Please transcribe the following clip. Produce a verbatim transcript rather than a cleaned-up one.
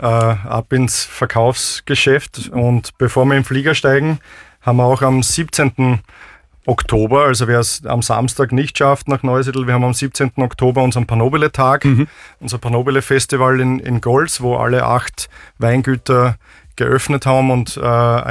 äh, ab ins Verkaufsgeschäft. Und bevor wir in den Flieger steigen, haben wir auch am siebzehnten Oktober, also wer es am Samstag nicht schafft nach Neusiedl, wir haben am siebzehnten Oktober unseren Panobile-Tag, mhm. unser Panobile-Festival in, in Golz, wo alle acht Weingüter geöffnet haben und äh,